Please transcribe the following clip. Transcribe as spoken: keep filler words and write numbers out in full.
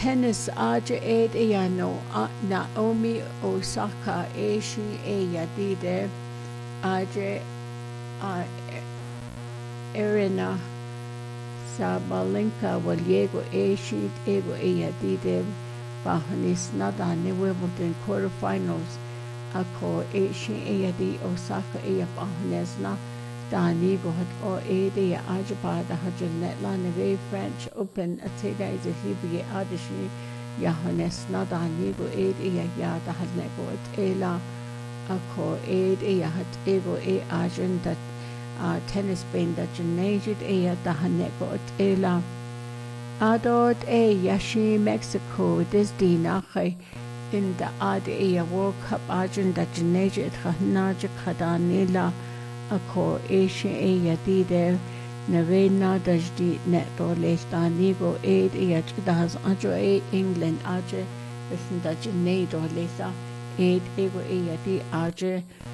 tennis aja ed iano Naomi Osaka eshi e yadide aja Irina Sabalenka Waliego eshi ego e yadide Bahanis Nadane Wimbledon quarterfinals ako eshi e yadi Osaka e Bahanesna Dani gohat o ede ya ajaba da hajul netla neve French Open atega is a hibi adishi yahones na dani go ede ya ya da hadne go ela ako ede ya hat ego e ajen that tennis band that genajid e ya da hadne go ela adot e yashi Mexico this dinache in the ad e World Cup ajen that genajid khanaj khadanila ako eshi e yadide nevena dajdi neto lestanigo ed yach das ajo e England aje wissen daj nedo lesa ed ego e yadi aje